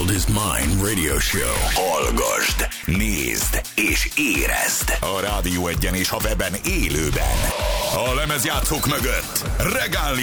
World is Mine Radio Show. Hallgasd, nézd és érezd a Rádió Egyen és a weben élőben. A lemezjátszók mögött Regál